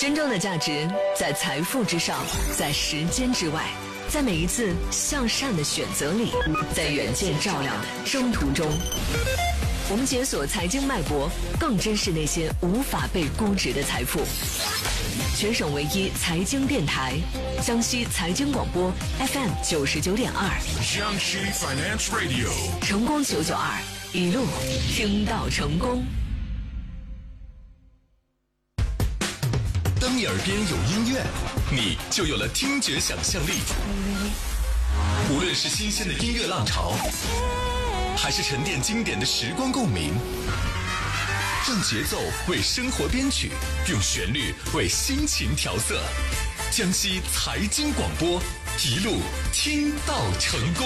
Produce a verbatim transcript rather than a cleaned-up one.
真正的价值在财富之上，在时间之外，在每一次向善的选择里，在远见照亮的征途中。我们解锁财经脉搏，更珍视那些无法被估值的财富。全省唯一财经电台，江西财经广播 F M 九十九点二， 江西 Finance Radio， 成功九九二，一路听到成功。 当你耳边有音乐，你就有了听觉想象力。无论是新鲜的音乐浪潮，还是沉淀经典的时光共鸣，用节奏为生活编曲，用旋律为心情调色。江西财经广播，一路听到成功。